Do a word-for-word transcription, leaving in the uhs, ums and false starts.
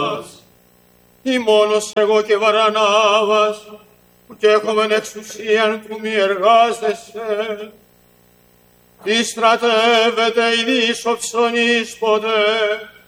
Ή μόνος εγώ και Βαρανάβας, που κι έχομεν εξουσίαν που μη εργάζεσαι. Τι στρατεύεται η δίσοψον εις ποτέ,